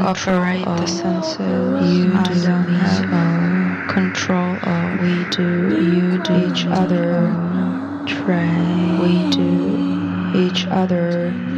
operate the senses. You I do, don't me have so. control of. We do, you do, each other. Train. We do each other.